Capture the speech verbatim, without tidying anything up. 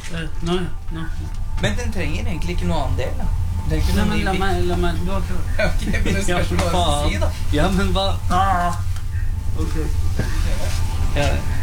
Nå, nå. Men den trenger egentlig ikke noe annen del, da. Nei, men la meg, la meg, du har ikke... Ok, men det spørs hva du si, da. Ja, men hva? Ah. Ok. Ja,